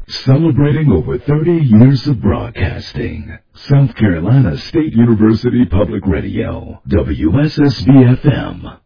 Celebrating over 30 years of broadcasting. South Carolina State University Public Radio, WSSB-FM.